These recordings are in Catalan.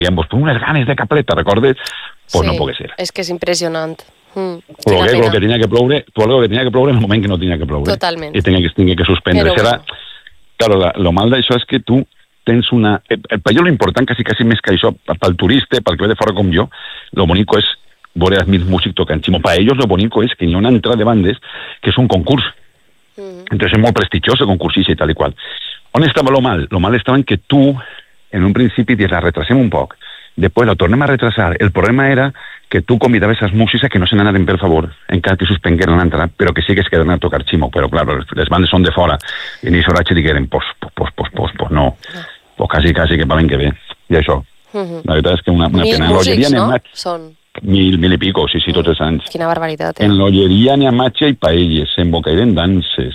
pues, unes ganes de capleta, recordes? Pues no pot ser. És que és impressionant. Plogué el que tenia que ploure, en el moment que no tenia que ploure. Totalment. I tenia que suspendre. Bueno. Claro, lo mal d'això és que tu tens una... Per jo l'important, quasi més que això, pel turista, pel que ve de fora com jo, lo bonico és veure els meus músics tocant ximo. Per ells lo bonico és que hi ha una entrada de bandes que és un concurs. Entonces és molt prestigiós el concursista i tal i qual. On estava lo mal? Lo mal estava en que tu, en un principi, dius, la retrasem un poc. Després la tornem a retrasar. El problema era que tu convidaves els músics a que no se n'anaren per favor, encara que suspengueren l'entrada, però que sí que es quedaren a tocar ximo. Però, claro, les bandes són de fora. I en aquest horatge digueren, pues no. Pues quasi que va l'any que ve. I això. La veritat és que una pena. Mil músics, no? Són... Mil i pico, sí, tots els anys. Quina barbaritat, En l'Olleria n'hi ha matxa i paelles, en Bocairent danses,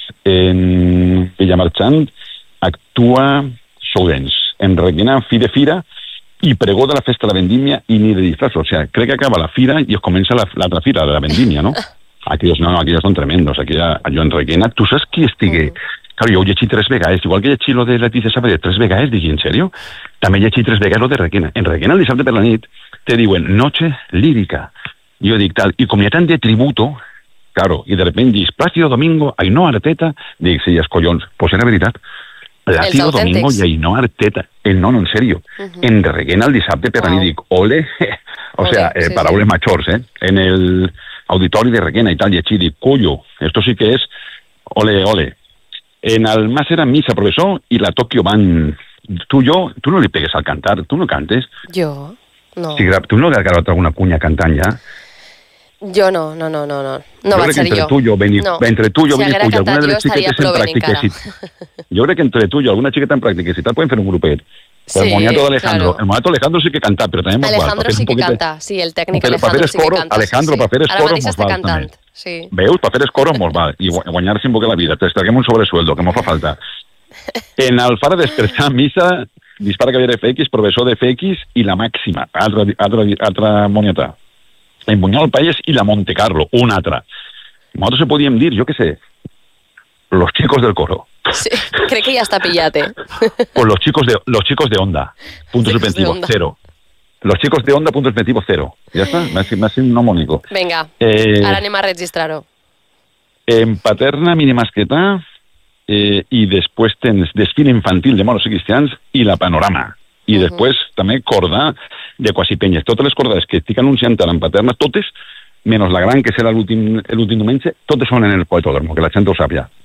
en Villamarchant actua Soudens, en Requena fi de fira i pregó de la festa de la vendímia i ni de disfraç. O sea, crec que acaba la fira i es comença l'altra fira de la vendímia, no? Aquells són tremendos. Aquí jo en Requena, tu saps qui estigui? Claro, jo ho llegit 3 vegades, igual que llegit lo de Leticia Sabater 3 vegades, dic, en sèrio? També llegit 3 vegades lo de Requena. En Requena, el dissabte per la nit, te diuen noche lírica. Jo dic tal, i com hi ha tant de tributo, claro, i de repente dius, Plácido Domingo, Ainhoa Arteta, dic, sí, els collons, pues era veritat. Plácido Domingo i Ainhoa Arteta. No, en serio. En Requena, el dissabte per la nit, dic, ole, o sea, paraules majors, en el auditori de Requena i tal, i així dic, collo, esto sí que es ole. En Almàssera, missa, professor, i la Tokyo Band. Tu no li pegues al cantar, tu no cantes. Jo? No. Sí, tu no has agarrat alguna cunya cantant ja? Jo no. No vaig ser jo. Entre tu i jo, si haguera cantat jo estaria plovent encara. Jo crec que entre tu i alguna xiqueta en pràctiques i tal poden fer un grupet. Sí, el moniato d'Alejandro. El moniato d'Alejandro sí que canta, però també mos val. Alejandro sí que canta, sí, el tècnic Alejandro sí que canta. Alejandro, per fer escoro mos val també. Veus? Per fer escoro mos val. I guanyar-se un poc la vida. Traguem un sobresueldo, que mos fa falta. En Alfara despertar missa, dispara Javier FX, professor de FX i la Màxima, altra moniata. En Buñol País i la Monte Carlo, una altra. Nosaltres se podíem dir, jo què sé, los chicos del coro. Sí, crec que ja està pillat, Pues los chicos de Onda, punto suspensivo, 0. Los chicos de Onda, punto suspensivo, 0. Ja està, m'ha sigut un mnemònico. Vinga, ara anem a registrar-ho. En Paterna, Minimasquetà, i després tens desfile infantil de moros i cristians i la Panorama. I després també cordà de quasi penyes. Totes les cordades que estic anunciant ara en Paterna, totes, menys la gran, que serà l'últim diumenge, totes són en el Poetòdromo, que la gent ho sap ja.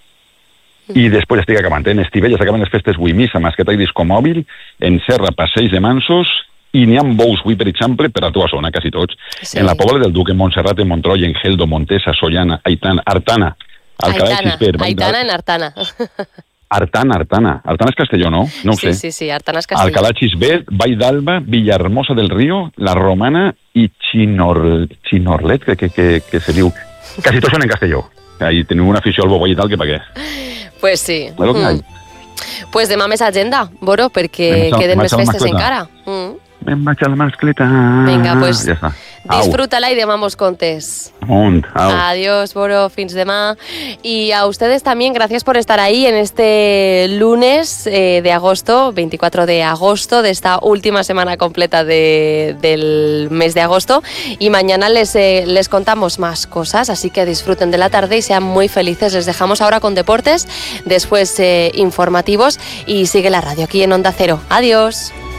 I després estic acabant. En Estivella s'acaben les festes avui, missa, masqueta i disco mòbil, en Serra, passeig de mansos, i n'hi ha bous avui, per exemple, per a la teva zona, quasi tots. Sí. En la Pobla del Duc, en Montserrat, en Montroi, en Geldo, Montesa, Sollana, Aitana, Artana, Aitana en Artana. Artana és Castelló, no? No ho sé. Sí, Artana és Castelló. Alcalá Xisbet, Vall d'Alba, Villahermosa del Río, La Romana i Chinorlet, que se diu. Quasi tots són en Castelló. Ahí tenim una afició al boboll i tal, que pa què. Pues sí. Pues demà més agenda, Boro, perquè queden més festes encara. Me'n vaig a la mascleta. Vinga, pues disfrútala y demà mos contes. Adiós, Boro, fins demà. Y a ustedes también, gracias por estar ahí en este lunes de agosto, 24 de agosto, de esta última semana completa del mes de agosto. Y mañana les contamos más cosas, así que disfruten de la tarde y sean muy felices. Les dejamos ahora con deportes, después informativos y sigue la radio aquí en Onda Cero. Adiós.